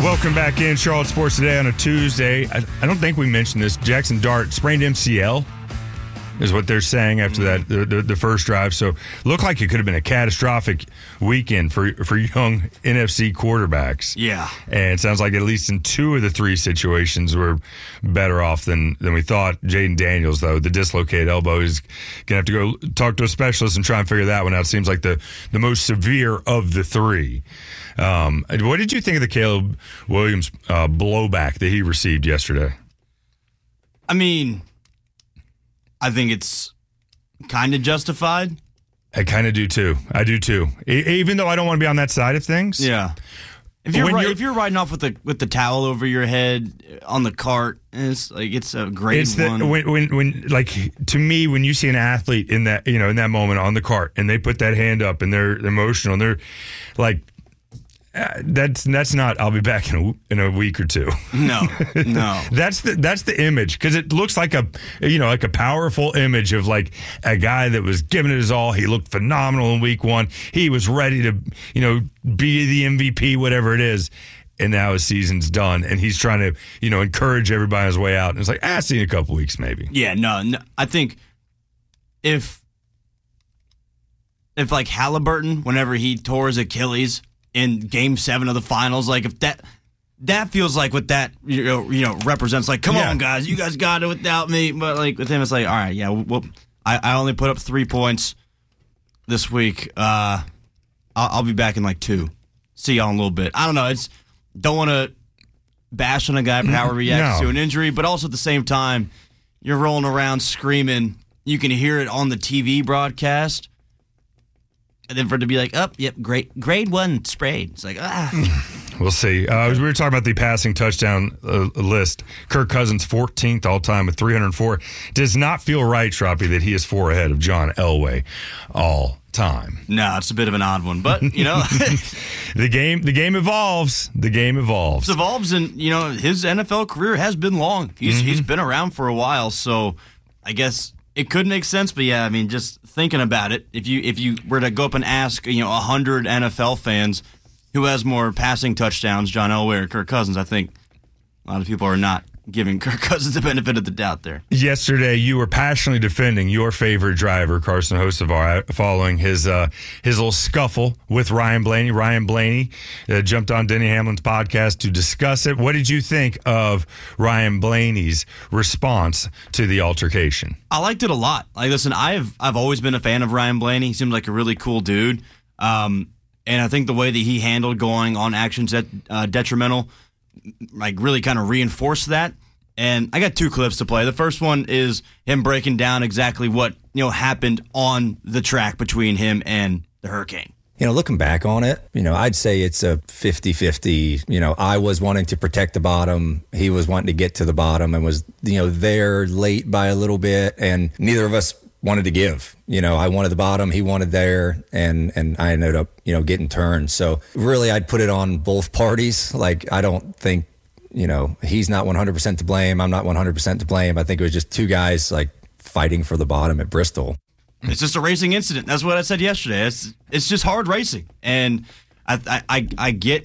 Welcome back in Charlotte Sports Today on a Tuesday. I don't think we mentioned this. Jackson Dart sprained MCL is what they're saying after that the first drive. So looked like it could have been a catastrophic weekend for young NFC quarterbacks. Yeah. And it sounds like at least in 2 of the 3 situations we're better off than we thought. Jaden Daniels, though, the dislocated elbow, is going to have to go talk to a specialist and try and figure that one out. Seems like the most severe of the 3. What did you think of the Caleb Williams blowback that he received yesterday? I mean, I think it's kind of justified. I kind of do too. I do too. Even though I don't want to be on that side of things. Yeah. If you're riding off with the towel over your head on the cart, it's a great one. When to me, when you see an athlete in that moment on the cart and they put that hand up and they're emotional and they're like. That's not. I'll be back in a week or 2. No. That's the image, because it looks like a powerful image of like a guy that was giving it his all. He looked phenomenal in week 1. He was ready to be the MVP, whatever it is. And now his season's done, and he's trying to encourage everybody on his way out. And it's like, see you in a couple weeks maybe. Yeah, no. I think if like Halliburton, whenever he tore his Achilles in Game 7 of the finals, like if that feels like what that represents. Like, come on, guys, you guys got it without me. But like with him, it's like, all right, yeah, well, I only put up 3 points this week. I'll be back in like 2. See y'all in a little bit. I don't know. Don't want to bash on a guy for how he reacts to an injury, but also at the same time, you're rolling around screaming. You can hear it on the TV broadcast. And then for it to be like, grade 1 sprayed. It's like, We'll see. As we were talking about the passing touchdown list, Kirk Cousins 14th all-time with 304. Does not feel right, Shroppy, that he is 4 ahead of John Elway all time. No, it's a bit of an odd one, but, The game evolves. The game evolves. It evolves, and, his NFL career has been long. He's been around for a while, so I guess it could make sense, but yeah, I mean, just thinking about it, if you were to go up and ask 100 NFL fans who has more passing touchdowns, John Elway or Kirk Cousins, I think a lot of people are not giving Kirk Cousins the benefit of the doubt there. Yesterday, you were passionately defending your favorite driver, Carson Hocevar, following his little scuffle with Ryan Blaney. Ryan Blaney jumped on Denny Hamlin's podcast to discuss it. What did you think of Ryan Blaney's response to the altercation? I liked it a lot. Like, listen, I've always been a fan of Ryan Blaney. He seemed like a really cool dude. And I think the way that he handled going on actions that detrimental, like, really kind of reinforced that. And I got 2 clips to play. The first one is him breaking down exactly what happened on the track between him and the Hurricane. Looking back on it, I'd say it's a 50-50. I was wanting to protect the bottom. He was wanting to get to the bottom and was, there late by a little bit. And neither of us wanted to give. I wanted the bottom, he wanted there, and I ended up, getting turned. So really, I'd put it on both parties. Like, I don't think, he's not 100% to blame. I'm not 100% to blame. I think it was just 2 guys, like, fighting for the bottom at Bristol. It's just a racing incident. That's what I said yesterday. It's just hard racing. And I get,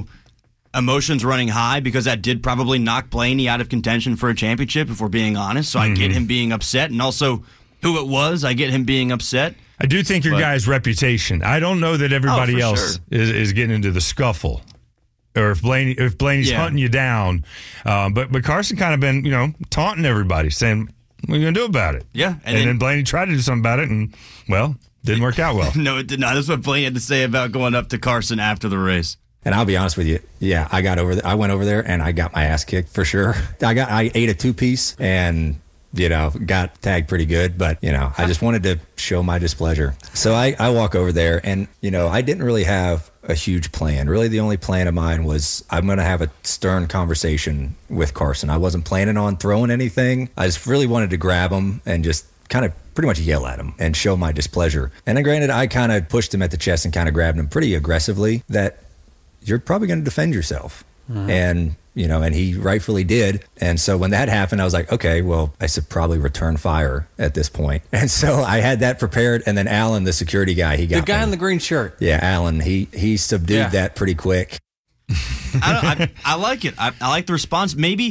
emotions running high, because that did probably knock Blaney out of contention for a championship, if we're being honest. So I get him being upset, and also who it was, I get him being upset. I do think your guy's reputation. I don't know that everybody else is getting into the scuffle, or if Blaney's hunting you down. But Carson kind of been, taunting everybody, saying, what are you going to do about it? Yeah. And then Blaney tried to do something about it, and, well, didn't work out well. No, it did not. That's what Blaney had to say about going up to Carson after the race. And I'll be honest with you, yeah, I went over there and I got my ass kicked for sure. I ate a 2-piece and got tagged pretty good, but, I just wanted to show my displeasure. So I walk over there and, I didn't really have a huge plan. Really, the only plan of mine was I'm going to have a stern conversation with Carson. I wasn't planning on throwing anything. I just really wanted to grab him and just kind of pretty much yell at him and show my displeasure. And then granted, I kind of pushed him at the chest and kind of grabbed him pretty aggressively that you're probably going to defend yourself. Mm-hmm. And and he rightfully did. And so when that happened, I was like, okay, well, I should probably return fire at this point. And so I had that prepared. And then Alan, the security guy, he got the guy in the green shirt. Yeah, Alan, he subdued that pretty quick. I like it. I like the response. Maybe.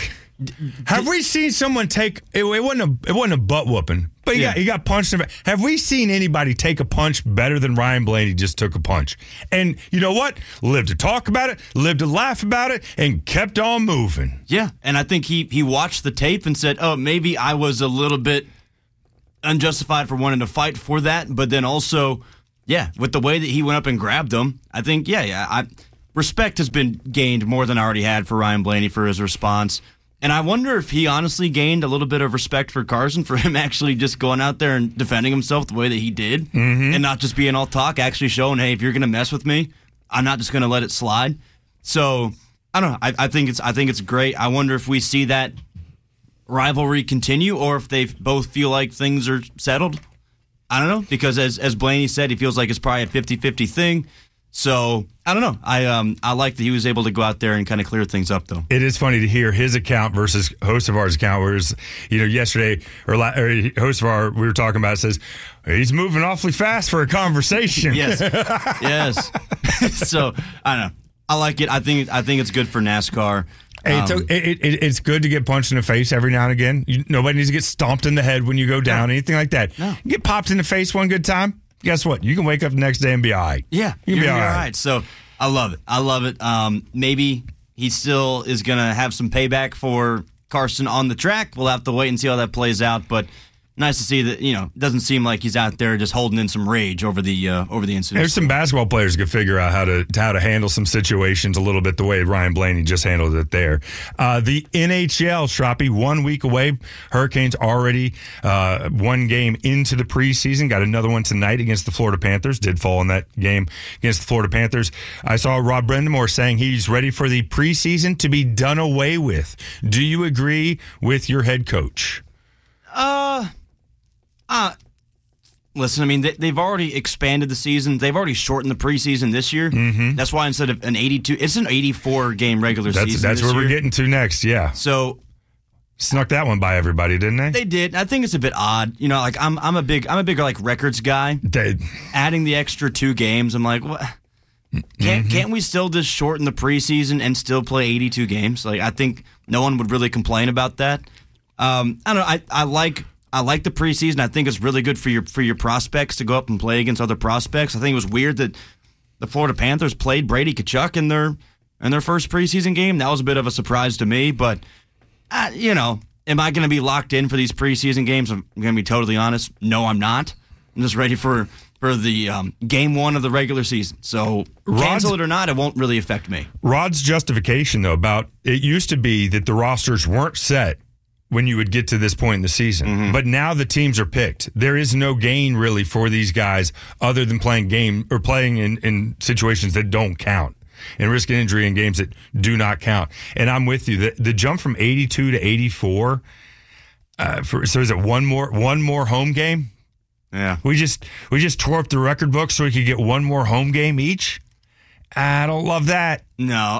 Have we seen someone take it? Wasn't a butt whooping, but he got punched. Have we seen anybody take a punch better than Ryan Blaney just took a punch? And you know what? Lived to talk about it, lived to laugh about it, and kept on moving. Yeah, and I think he watched the tape and said, "Oh, maybe I was a little bit unjustified for wanting to fight for that." But then also, with the way that he went up and grabbed him, I think, respect has been gained more than I already had for Ryan Blaney for his response. And I wonder if he honestly gained a little bit of respect for Carson for him actually just going out there and defending himself the way that he did and not just being all talk, actually showing, hey, if you're going to mess with me, I'm not just going to let it slide. So, I don't know. I think it's great. I wonder if we see that rivalry continue or if they both feel like things are settled. I don't know, because as Blaney said, he feels like it's probably a 50-50 thing. So, I don't know. I like that he was able to go out there and kind of clear things up, though. It is funny to hear his account versus host of ours account, whereas, yesterday, or host of our, we were talking about, it says, he's moving awfully fast for a conversation. Yes. Yes. So, I don't know. I like it. I think it's good for NASCAR. Hey, it's good to get punched in the face every now and again. Nobody needs to get stomped in the head when you go down, anything like that. No. You get popped in the face one good time, guess what? You can wake up the next day and be all right. Yeah, you'll be all right. So I love it. Maybe he still is going to have some payback for Carson on the track. We'll have to wait and see how that plays out. But nice to see that, it doesn't seem like he's out there just holding in some rage over the incident. There's some basketball players who can figure out how to handle some situations a little bit the way Ryan Blaney just handled it there. The NHL, Shroppy, 1 week away. Hurricanes already one game into the preseason. Got another one tonight against the Florida Panthers. Did fall in that game against the Florida Panthers. I saw Rob Brendamore saying he's ready for the preseason to be done away with. Do you agree with your head coach? Listen, I mean, they've already expanded the season. They've already shortened the preseason this year. Mm-hmm. That's why instead of an 82, it's an 84-game regular season. That's where we're getting to next, yeah. So snuck that one by everybody, didn't they? They did. I think it's a bit odd. Like I'm a bigger like records guy. Adding the extra 2 games, I'm like, what? Can't we still just shorten the preseason and still play 82 games? Like, I think no one would really complain about that. I don't know. I like the preseason. I think it's really good for your prospects to go up and play against other prospects. I think it was weird that the Florida Panthers played Brady Tkachuk in their first preseason game. That was a bit of a surprise to me. But am I going to be locked in for these preseason games? I'm going to be totally honest. No, I'm not. I'm just ready for the game 1 of the regular season. So cancel it or not, it won't really affect me. Rod's justification though about it used to be that the rosters weren't set when you would get to this point in the season. Mm-hmm. But now the teams are picked. There is no gain really for these guys other than playing in situations that don't count and risking injury in games that do not count. And I'm with you. The jump from 82 to 84, so is it one more home game? Yeah. We just tore up the record book so we could get one more home game each? I don't love that. No.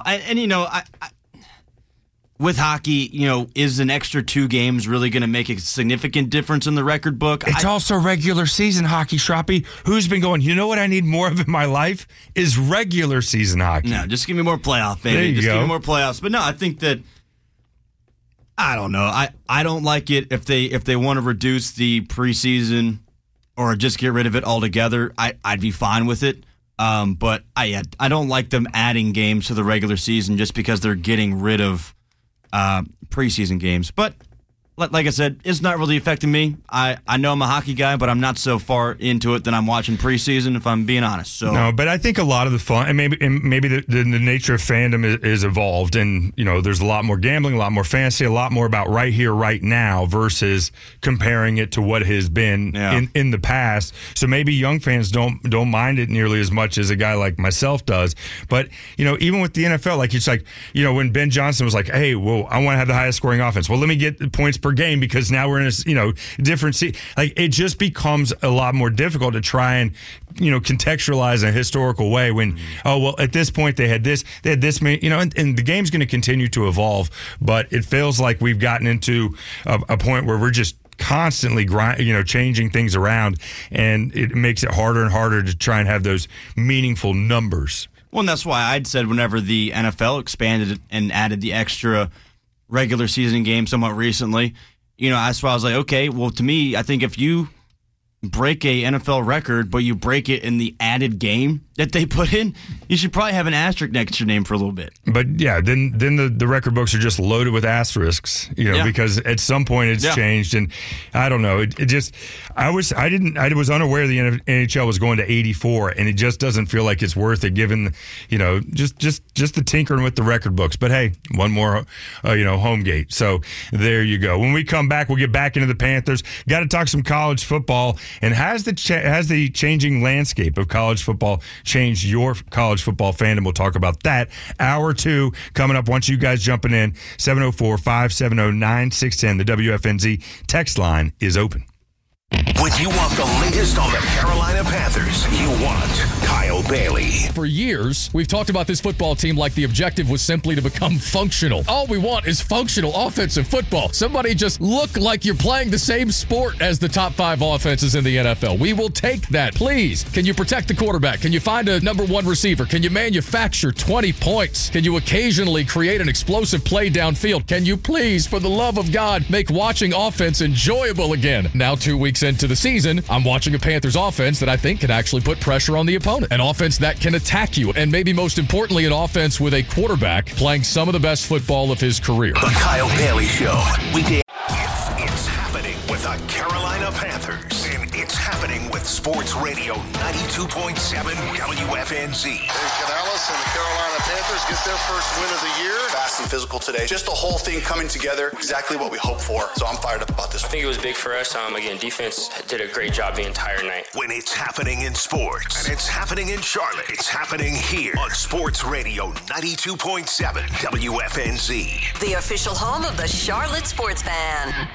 With hockey, is an extra 2 games really going to make a significant difference in the record book? It's also regular season hockey, Shroppy. Who's been going, you know what I need more of in my life is regular season hockey. No, just give me more playoff, baby. There you just go. Give me more playoffs. But no, I think that, I don't know. I don't like it if they want to reduce the preseason or just get rid of it altogether. I'd be fine with it. But I don't like them adding games to the regular season just because they're getting rid of preseason games. But like I said, it's not really affecting me. I know I'm a hockey guy, but I'm not so far into it that I'm watching preseason, if I'm being honest. So no, but I think a lot of the fun, and maybe the nature of fandom is evolved, and there's a lot more gambling, a lot more fantasy, a lot more about right here, right now versus comparing it to what has been in the past. So maybe young fans don't mind it nearly as much as a guy like myself does. But even with the NFL, like it's like when Ben Johnson was like, hey, well, I want to have the highest scoring offense. Well, let me get the points per game because now we're in a different like it just becomes a lot more difficult to try and contextualize in a historical way when at this point they had this many, and the game's going to continue to evolve, but it feels like we've gotten into a point where we're just constantly changing things around, and it makes it harder and harder to try and have those meaningful numbers. Well, and that's why I'd said whenever the NFL expanded and added the extra regular season game somewhat recently, that's why I was like, okay, well, to me, I think if you break a NFL record, but you break it in the added game that they put in, you should probably have an asterisk next to your name for a little bit. But yeah, then the record books are just loaded with asterisks, because at some point it's changed, and I don't know. I was unaware the NHL was going to 84, and it just doesn't feel like it's worth it given, just the tinkering with the record books. But hey, one more, home gate. So there you go. When we come back, we'll get back into the Panthers. Got to talk some college football, and has the changing landscape of college football changed your college football fandom? We'll talk about that. Hour 2 coming up once you guys jumping in. 704-570-9610. The WFNZ text line is open. When you want the latest on the Carolina Panthers, you want Kyle Bailey. For years, we've talked about this football team like the objective was simply to become functional. All we want is functional offensive football. Somebody just look like you're playing the same sport as the top 5 offenses in the NFL. We will take that. Please, can you protect the quarterback? Can you find a number 1 receiver? Can you manufacture 20 points? Can you occasionally create an explosive play downfield? Can you please, for the love of God, make watching offense enjoyable again? Now 2 weeks into the season, I'm watching a Panthers offense that I think can actually put pressure on the opponent. An offense that can attack you. And maybe most importantly, an offense with a quarterback playing some of the best football of his career. The Kyle Bailey Show. It's happening with the Carolina Panthers. And it's happening with Sports Radio 92.7 WFNZ. Canales and the Carolina Panthers get their first win of the year. Fast and physical today. Just the whole thing coming together, exactly what we hoped for. So I'm fired up about this. I think it was big for us. Again, defense did a great job the entire night. When it's happening in sports, and it's happening in Charlotte, it's happening here on Sports Radio 92.7 WFNZ. The official home of the Charlotte Sports Fan.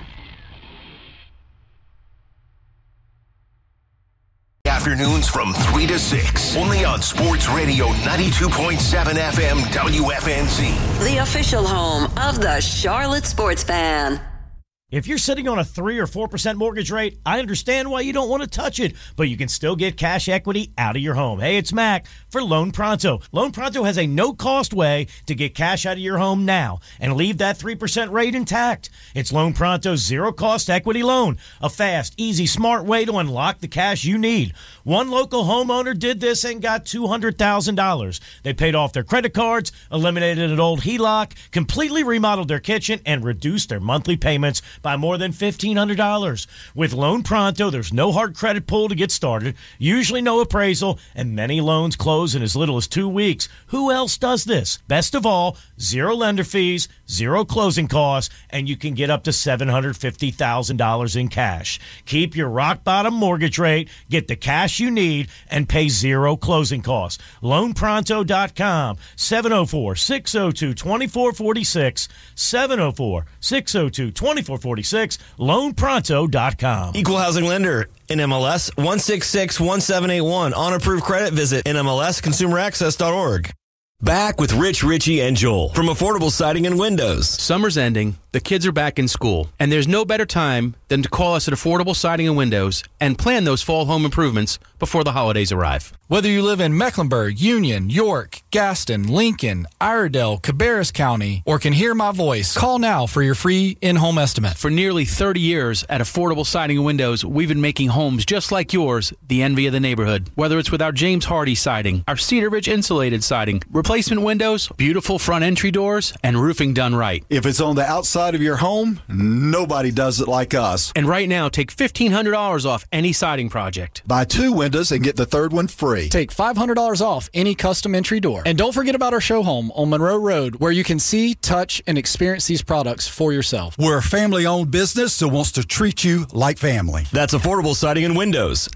Afternoons from 3 to 6, only on Sports Radio 92.7 FM WFNZ. The official home of the Charlotte Sports Fan. If you're sitting on a 3 or 4% mortgage rate, I understand why you don't want to touch it, but you can still get cash equity out of your home. Hey, it's Mac for Loan Pronto. Loan Pronto has a no-cost way to get cash out of your home now and leave that 3% rate intact. It's Loan Pronto's zero-cost equity loan, a fast, easy, smart way to unlock the cash you need. One local homeowner did this and got $200,000. They paid off their credit cards, eliminated an old HELOC, completely remodeled their kitchen, and reduced their monthly payments by more than $1,500. With Loan Pronto, there's no hard credit pull to get started, usually no appraisal, and many loans close in as little as 2 weeks. Who else does this? Best of all, zero lender fees, zero closing costs, and you can get up to $750,000 in cash. Keep your rock-bottom mortgage rate, get the cash you need, and pay zero closing costs. LoanPronto.com, 704-602-2446, 704-602-2446, LoanPronto.com. Equal housing lender, NMLS 1661781. On approved credit, visit NMLSConsumerAccess.org. Back with Rich, Richie, and Joel from Affordable Siding and Windows. Summer's ending, the kids are back in school, and there's no better time than to call us at Affordable Siding and Windows and plan those fall home improvements before the holidays arrive. Whether you live in Mecklenburg, Union, York, Gaston, Lincoln, Iredell, Cabarrus County, or can hear my voice, call now for your free in-home estimate. For nearly 30 years at Affordable Siding and Windows, we've been making homes just like yours the envy of the neighborhood. Whether it's with our James Hardy siding, our Cedar Ridge insulated siding, replacement windows, beautiful front entry doors, and roofing done right. If it's on the outside of your home, nobody does it like us. And right now, take $1,500 off any siding project. Buy 2 windows and get the third one free. Take $500 off any custom entry door. And don't forget about our show home on Monroe Road, where you can see, touch, and experience these products for yourself. We're a family-owned business that wants to treat you like family. That's Affordable Siding and Windows,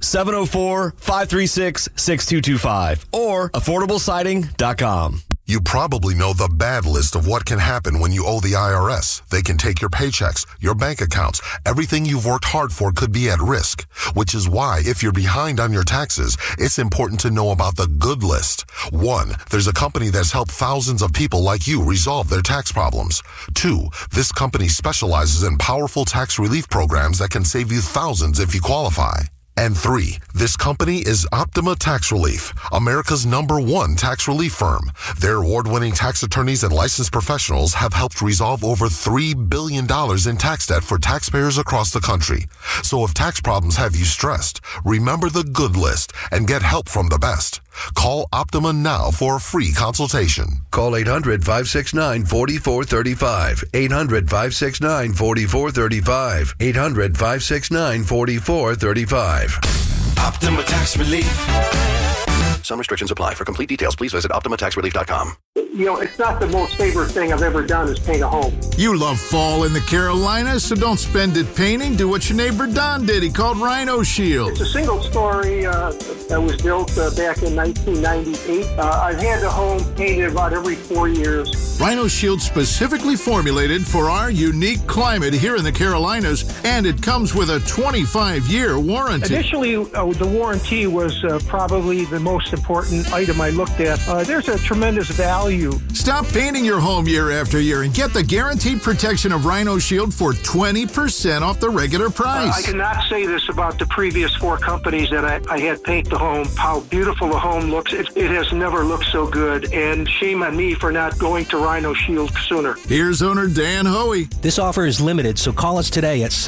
704-536-6225 or affordablesiding.com. You probably know the bad list of what can happen when you owe the IRS. They can take your paychecks, your bank accounts. Everything you've worked hard for could be at risk, which is why if you're behind on your taxes, it's important to know about the good list. 1, there's a company that's helped thousands of people like you resolve their tax problems. 2, this company specializes in powerful tax relief programs that can save you thousands if you qualify. And 3, this company is Optima Tax Relief, America's #1 tax relief firm. Their award-winning tax attorneys and licensed professionals have helped resolve over $3 billion in tax debt for taxpayers across the country. So if tax problems have you stressed, remember the good list and get help from the best. Call Optima now for a free consultation. Call 800-569-4435. 800-569-4435. 800-569-4435. Optima Tax Relief. Some restrictions apply. For complete details, please visit OptimaTaxRelief.com. You know, it's not the most favorite thing I've ever done is paint a home. You love fall in the Carolinas, so don't spend it painting. Do what your neighbor Don did. He called Rhino Shield. It's a single story that was built back in 1998. I've had the home painted about every 4 years. Rhino Shield specifically formulated for our unique climate here in the Carolinas, and it comes with a 25-year warranty. Initially, the warranty was probably the most important item I looked at. There's a tremendous value. Stop painting your home year after year and get the guaranteed protection of Rhino Shield for 20% off the regular price. I cannot say this about the previous 4 companies that I had paint the home, how beautiful the home looks. It has never looked so good, and shame on me for not going to Rhino Shield sooner. Here's owner Dan Hoey. This offer is limited, so call us today at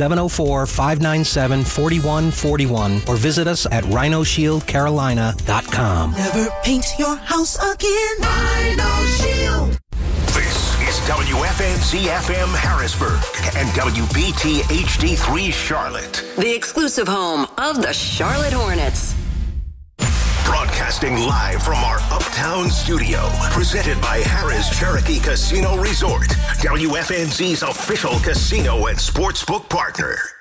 704-597-4141 or visit us at rhinoshieldcarolina.com. Never paint your house again. Rhino Shield. This is WFNZ-FM Harrisburg and WBT HD3 Charlotte. The exclusive home of the Charlotte Hornets. Broadcasting live from our Uptown studio. Presented by Harrah's Cherokee Casino Resort. WFNZ's official casino and sportsbook partner.